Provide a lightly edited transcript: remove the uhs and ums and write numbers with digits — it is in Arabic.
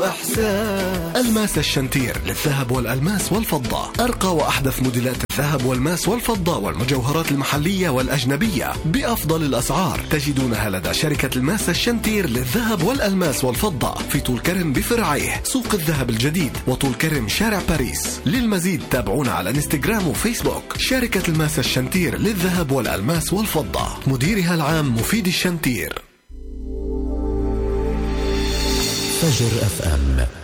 إحساس. الماس الشنتير للذهب والألماس والفضة، أرقى وأحدث موديلات الذهب والماس والفضة والمجوهرات المحلية والأجنبية بأفضل الأسعار، تجدونها لدى شركة الماس الشنتير للذهب والألماس والفضة في طول كرم بفرعيه، سوق الذهب الجديد وطول كرم شارع باريس. للمزيد تابعونا على انستغرام وفيسبوك. شركة الماس الشنتير للذهب والألماس والفضة، مديرها العام مفيد الشنتير. فجر FM